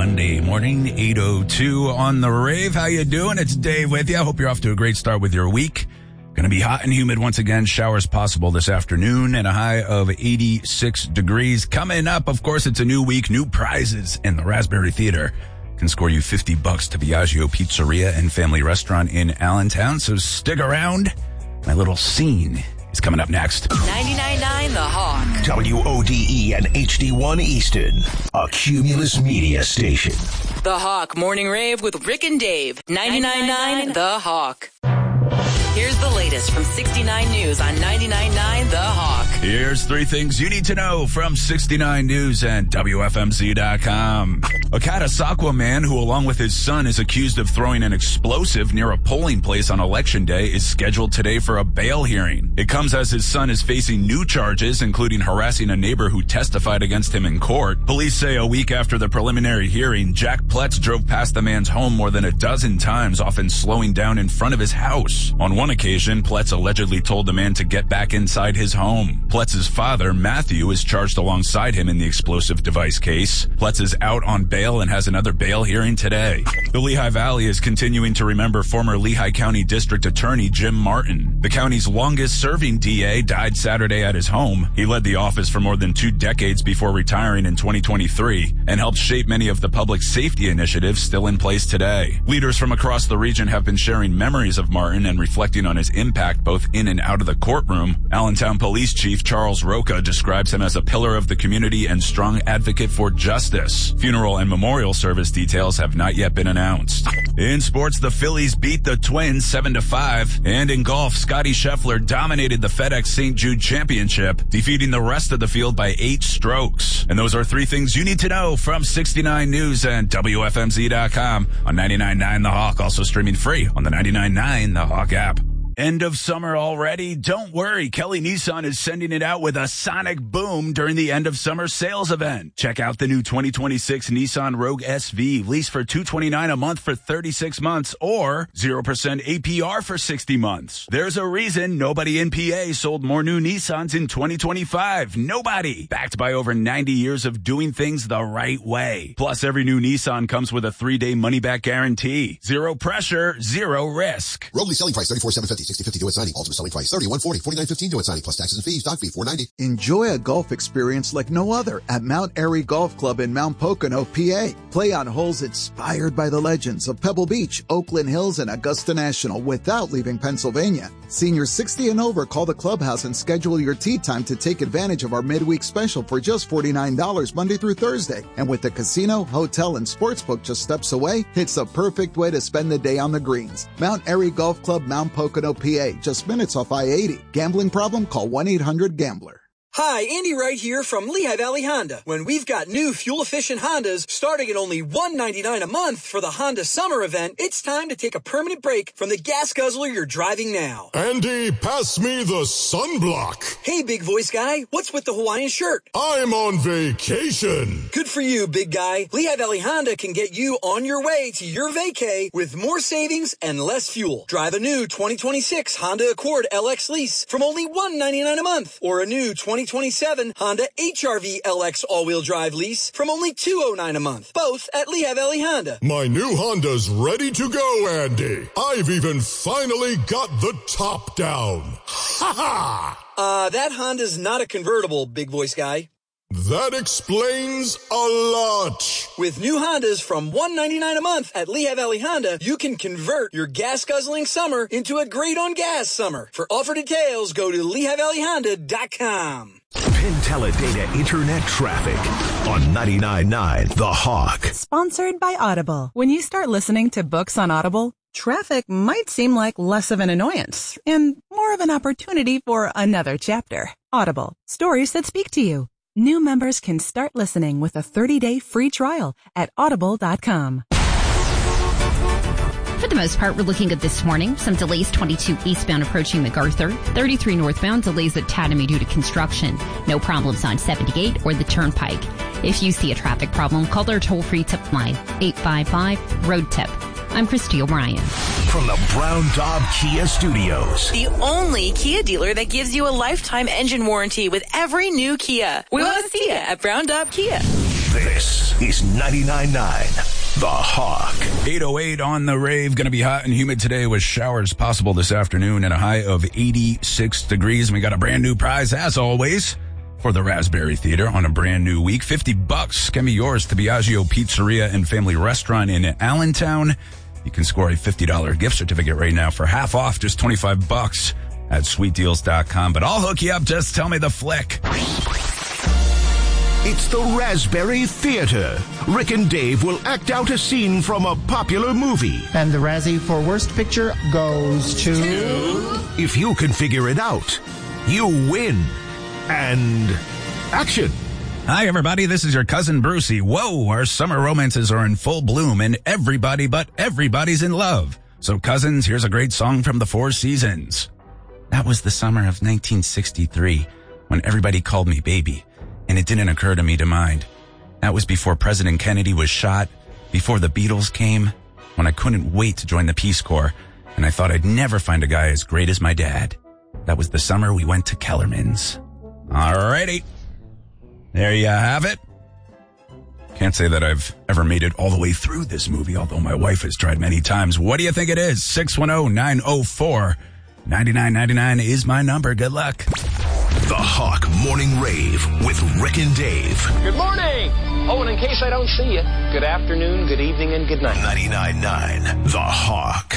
Monday morning, 8:02 on the rave. How you doing? It's Dave with you. I hope you're off to a great start with your week. Going to be hot and humid once again. Showers possible this afternoon and a high of 86 degrees. Coming up, of course, it's a new week, new prizes, and the Raspberry Theater can score you $50 to Viaggio Pizzeria and Family Restaurant in Allentown. So stick around. My little scene is coming up next. 99.9 The Hawk. WODE and HD1 Easton, a Cumulus Media station. The Hawk Morning Rave with Rick and Dave. 99.9 The Hawk. Here's the latest from 69 News on 99.9 The Hawk. Here's three things you need to know from 69 News and WFMZ.com. A Catasauqua man who, along with his son, is accused of throwing an explosive near a polling place on Election Day is scheduled today for a bail hearing. It comes as his son is facing new charges, including harassing a neighbor who testified against him in court. Police say a week after the preliminary hearing, Jack Pletz drove past the man's home more than a dozen times, often slowing down in front of his house. On one occasion, Pletz allegedly told the man to get back inside his home. Pletz's father, Matthew, is charged alongside him in the explosive device case. Pletz is out on bail and has another bail hearing today. The Lehigh Valley is continuing to remember former Lehigh County District Attorney Jim Martin. The county's longest-serving DA died Saturday at his home. He led the office for more than 2 decades before retiring in 2023 and helped shape many of the public safety initiatives still in place today. Leaders from across the region have been sharing memories of Martin and reflecting on his impact both in and out of the courtroom. Allentown Police Chief Charles Roca describes him as a pillar of the community and strong advocate for justice. Funeral and memorial service details have not yet been announced. In sports, the Phillies beat the Twins 7-5. And in golf, Scottie Scheffler dominated the FedEx St. Jude Championship, defeating the rest of the field by 8 strokes. And those are three things you need to know from 69 News and WFMZ.com on 99.9 The Hawk, also streaming free on the 99.9 The Hawk app. End of summer already? Don't worry, Kelly Nissan is sending it out with a sonic boom during the end of summer sales event. Check out the new 2026 Nissan Rogue SV, lease for $229 a month for 36 months or 0% APR for 60 months. There's a reason nobody in PA sold more new Nissans in 2025. Nobody. Backed by over 90 years of doing things the right way. Plus, every new Nissan comes with a 3-day money-back guarantee. Zero pressure, zero risk. Rogue lease selling price $34,750. 6050 due at signing. Ultimate selling price $31,440. $49,15 due at signing plus taxes and fees. Doc fee $490. Enjoy a golf experience like no other at Mount Airy Golf Club in Mount Pocono, PA. Play on holes inspired by the legends of Pebble Beach, Oakland Hills, and Augusta National without leaving Pennsylvania. Seniors 60 and over, call the clubhouse and schedule your tee time to take advantage of our midweek special for just $49 Monday through Thursday. And with the casino, hotel, and sportsbook just steps away, it's the perfect way to spend the day on the greens. Mount Airy Golf Club, Mount Pocono, PA, just minutes off I-80. Gambling problem? Call 1-800-GAMBLER. Hi, Andy Wright here from Lehigh Valley Honda. When we've got new fuel-efficient Hondas starting at only $199 a month for the Honda Summer event, it's time to take a permanent break from the gas guzzler you're driving now. Andy, pass me the sunblock. Hey, big voice guy, what's with the Hawaiian shirt? I'm on vacation. Good for you, big guy. Lehigh Valley Honda can get you on your way to your vacay with more savings and less fuel. Drive a new 2026 Honda Accord LX lease from only $199 a month, or a new 2027 Honda HR-V LX all-wheel drive lease from only $209 a month, both at Lehigh Valley Honda. My new Honda's ready to go, Andy. I've even finally got the top down. Ha ha! That Honda's not a convertible, big voice guy. That explains a lot. With new Hondas from $199 a month at Lehigh Valley Honda, you can convert your gas-guzzling summer into a great-on-gas summer. For offer details, go to LehighValleyHonda.com. Penn Teledata Internet Traffic on 99.9 The Hawk. Sponsored by Audible. When you start listening to books on Audible, traffic might seem like less of an annoyance and more of an opportunity for another chapter. Audible. Stories that speak to you. New members can start listening with a 30-day free trial at audible.com. For the most part, we're looking good this morning. Some delays, 22 eastbound approaching MacArthur, 33 northbound, delays at Tatamy due to construction. No problems on 78 or the Turnpike. If you see a traffic problem, call our toll-free tip line, 855-ROAD-TIP. I'm Christy O'Brien. From the Brown Daub Kia Studios. The only Kia dealer that gives you a lifetime engine warranty with every new Kia. We want to see you at Brown Daub Kia. This is 99.9 The Hawk. 8:08 on the rave. Going to be hot and humid today with showers possible this afternoon and a high of 86 degrees. And we got a brand new prize, as always, for the Raspberry Theater on a brand new week. $50 can be yours to Biagio Pizzeria and Family Restaurant in Allentown. You can score a $50 gift certificate right now for half off, just $25 at sweetdeals.com. But I'll hook you up. Just tell me the flick. It's the Raspberry Theater. Rick and Dave will act out a scene from a popular movie. And the Razzie for Worst Picture goes to... If you can figure it out, you win. And action. Hi, everybody. This is your cousin Brucey. Whoa, our summer romances are in full bloom, and everybody but everybody's in love. So, cousins, here's a great song from the Four Seasons. That was the summer of 1963 when everybody called me baby. And it didn't occur to me to mind. That was before President Kennedy was shot, before the Beatles came, when I couldn't wait to join the Peace Corps, and I thought I'd never find a guy as great as my dad. That was the summer we went to Kellerman's. Alrighty. There you have it. Can't say that I've ever made it all the way through this movie, although my wife has tried many times. What do you think it is? 610-904-9999 is my number. Good luck. The Hawk Morning Rave with Rick and Dave. Good morning. Oh, and in case I don't see you, good afternoon, good evening, and good night. 99.9 The Hawk.